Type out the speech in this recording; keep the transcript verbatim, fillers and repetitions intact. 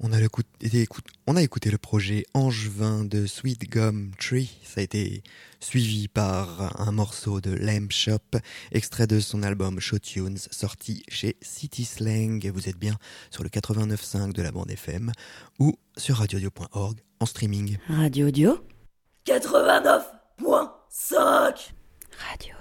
On a, le coup- été écout- on a écouté le projet Angevin de Sweet Gum Tree. Ça a été suivi par un morceau de Lamb Shop, extrait de son album Show Tunes, sorti chez City Slang. Vous êtes bien sur le quatre-vingt-neuf virgule cinq de la bande F M ou sur radio audio point org en streaming. Radio Audio quatre-vingt-neuf virgule cinq Radio